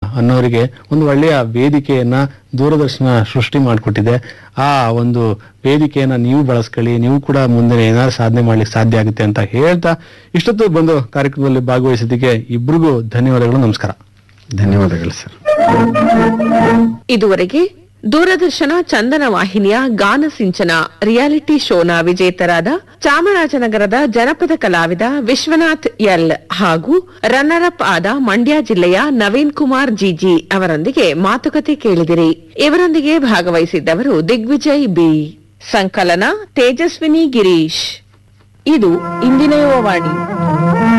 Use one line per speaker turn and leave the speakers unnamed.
ಅನ್ನೋರಿಗೆ ಒಂದು ಒಳ್ಳೆಯ ವೇದಿಕೆಯನ್ನ ದೂರದರ್ಶನ ಸೃಷ್ಟಿ ಮಾಡಿಕೊಟ್ಟಿದೆ. ಆ ಒಂದು ವೇದಿಕೆಯನ್ನ ನೀವು ಬಳಸ್ಕೊಳ್ಳಿ, ನೀವು ಕೂಡ ಮುಂದೆ ಏನಾದ್ರು ಸಾಧನೆ ಮಾಡ್ಲಿಕ್ಕೆ ಸಾಧ್ಯ ಆಗುತ್ತೆ ಅಂತ ಹೇಳ್ತಾ ಇಷ್ಟೊತ್ತು ಬಂದು ಕಾರ್ಯಕ್ರಮದಲ್ಲಿ ಭಾಗವಹಿಸಿದ್ದಕ್ಕೆ ಇಬ್ರಿಗೂ ಧನ್ಯವಾದಗಳು. ನಮಸ್ಕಾರ.
ಧನ್ಯವಾದಗಳು ಸರ್.
ಇದುವರೆಗೆ ದೂರದರ್ಶನ ಚಂದನ ವಾಹಿನಿಯ ಗಾನ ಸಿಂಚನ ರಿಯಾಲಿಟಿ ಶೋನ ವಿಜೇತರಾದ ಚಾಮರಾಜನಗರದ ಜನಪದ ಕಲಾವಿದ ವಿಶ್ವನಾಥ್ ಎಲ್ ಹಾಗೂ ರನ್ನರ್ ಅಪ್ ಆದ ಮಂಡ್ಯ ಜಿಲ್ಲೆಯ ನವೀನ್ ಕುಮಾರ್ ಜಿಜಿ ಅವರೊಂದಿಗೆ ಮಾತುಕತೆ ಕೇಳಿದಿರಿ. ಇವರೊಂದಿಗೆ ಭಾಗವಹಿಸಿದ್ದವರು ದಿಗ್ವಿಜಯ್ ಬಿ. ಸಂಕಲನ ತೇಜಸ್ವಿನಿ ಗಿರೀಶ್. ಇದು ಇಂದಿನ ಯುವವಾಣಿ.